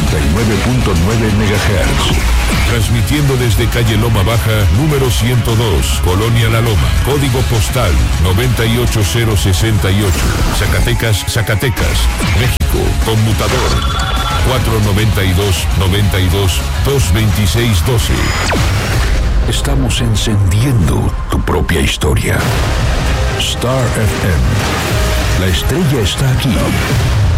MHz. Transmitiendo desde calle Loma Baja, número 102, Colonia La Loma, código postal 98068, Zacatecas, México, conmutador 492-92-226-12. Estamos encendiendo tu propia historia. Star FM. La estrella está aquí.